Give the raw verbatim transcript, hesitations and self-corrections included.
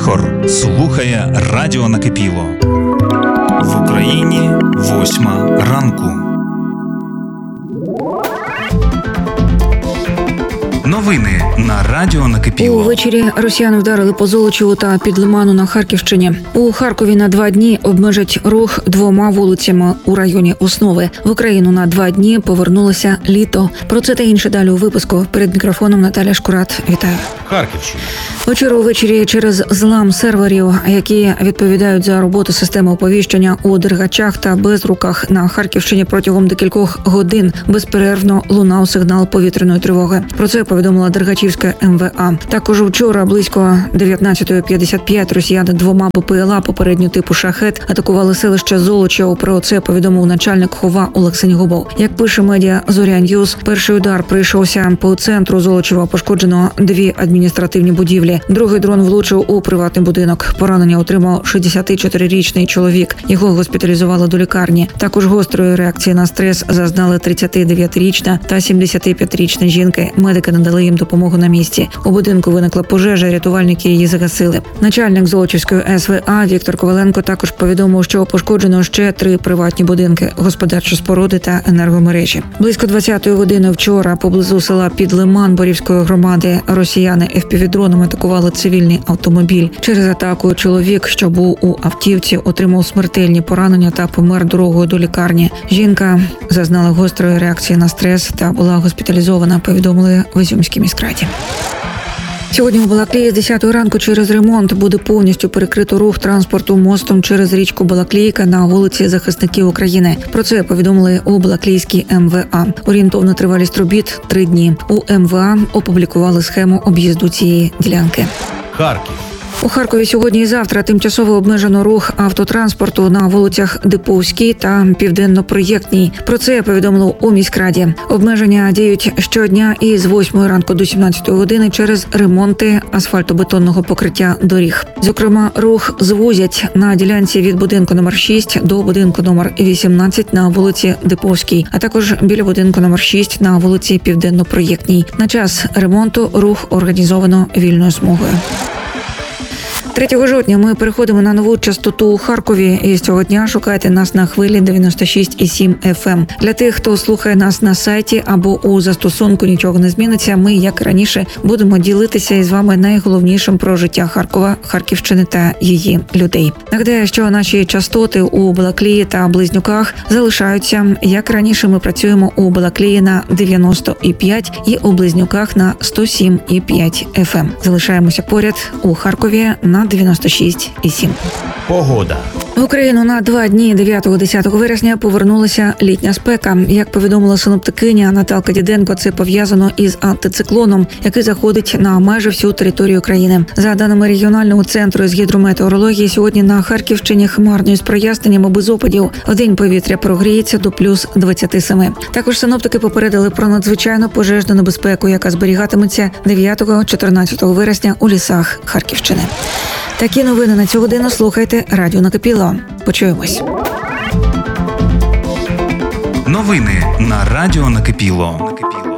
Вихор слухає радіо Накипіло. В Україні восьма ранку. Новини на радіо Накипіло. Увечері росіяни вдарили по Золочеву та під Лиману на Харківщині. У Харкові на два дні обмежать рух двома вулицями у районі Основи. В Україну на два дні повернулося літо. Про це та інше далі у випуску. Перед мікрофоном Наталя Шкурат. Вітаю. Харківщина. Вчора увечері через злам серверів, які відповідають за роботу системи оповіщення у Дергачах та Безруках на Харківщині протягом декількох годин безперервно лунав сигнал повітряної тривоги. Про це повідомила Дергачівська ем ве а. Також вчора близько дев'ятнадцята п'ятдесят п'ять росіяни двома бе пе ел а попереднього типу «Шахет» атакували селище Золочів. Про це повідомив начальник ХОВА Олег Сенігубов. Як пише медіа «Зоря Ньюс», перший удар прийшовся по центру Золочева. Пошкоджено дві адміністративні будівлі. Другий дрон влучив у приватний будинок. Поранення отримав шістдесятичотирирічний чоловік. Його госпіталізували до лікарні. Також гострої реакції на стрес зазнали тридцятидев'ятирічна та сімдесятип'ятирічна жінки. Медики надали їм допомогу на місці. У будинку виникла пожежа, рятувальники її загасили. Начальник Золочівської ес ве а Віктор Коваленко також повідомив, що пошкоджено ще три приватні будинки, господарчі споруди та енергомережі. Близько двадцятої години вчора поблизу села Під Лиман Борівської громади росіяни еф пі ві-дроном атакували цивільний автомобіль. Через атаку чоловік, що був у автівці, отримав смертельні поранення та помер дорогою до лікарні. Жінка зазнала гострої реакції на стрес та була госпіталізована, повідомили в Ізюмській міськраді. Сьогодні у Балаклії з десятої ранку через ремонт буде повністю перекрито рух транспорту мостом через річку Балаклійка на вулиці Захисників України. Про це повідомили у Балаклійській ем ве а. Орієнтовна тривалість робіт – три дні. У ем ве а опублікували схему об'їзду цієї ділянки. Харків. У Харкові сьогодні і завтра тимчасово обмежено рух автотранспорту на вулицях Диповській та Південно-Проєктній. Про це повідомили у міськраді. Обмеження діють щодня із восьмої ранку до сімнадцятої години через ремонти асфальтобетонного покриття доріг. Зокрема, рух звузять на ділянці від будинку номер шість до будинку номер вісімнадцять на вулиці Диповській, а також біля будинку номер шість на вулиці Південно-Проєктній. На час ремонту рух організовано вільною смугою. третього жовтня ми переходимо на нову частоту у Харкові, і з цього дня шукайте нас на хвилі дев'яносто шість і сім еф ем. Для тих, хто слухає нас на сайті або у застосунку, нічого не зміниться. Ми, як і раніше, будемо ділитися із вами найголовнішим про життя Харкова, Харківщини та її людей. Нагадаю, що наші частоти у Балаклії та Близнюках залишаються. Як раніше, ми працюємо у Балаклії на дев'яносто і п'ять і у Близнюках на сто сім і п'ять еф ем. Залишаємося поряд у Харкові на дев'яносто шість і сім. Погода. В Україну на два дні дев'ятого-десятого вересня повернулася літня спека. Як повідомила синоптикиня Наталка Діденко, це пов'язано із антициклоном, який заходить на майже всю територію країни. За даними регіонального центру з гідрометеорології, сьогодні на Харківщині хмарно із проясненнями без опадів. Вдень повітря прогріється до плюс двадцяти семи. Також синоптики попередили про надзвичайну пожежну небезпеку, яка зберігатиметься дев'ятого-чотирнадцятого вересня у лісах Харківщини. Такі новини на цю годину слухайте радіо Накипіло. Почуємось. Новини на радіо Накипіло.